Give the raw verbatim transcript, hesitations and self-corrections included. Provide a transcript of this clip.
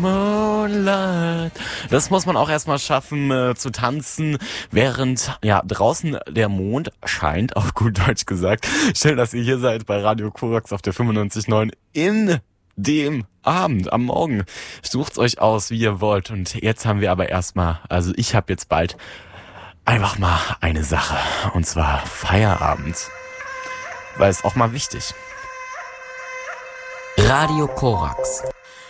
Moonlight. Das muss man auch erstmal schaffen äh, zu tanzen, während ja draußen der Mond scheint, auf gut Deutsch gesagt. Schön, dass ihr hier seid bei Radio Korax auf der fünfundneunzig Komma neun in dem Abend, am Morgen. Sucht's euch aus, wie ihr wollt. Und jetzt haben wir aber erstmal, also ich habe jetzt bald einfach mal eine Sache. Und zwar Feierabend. Weil es auch mal wichtig. Radio Korax.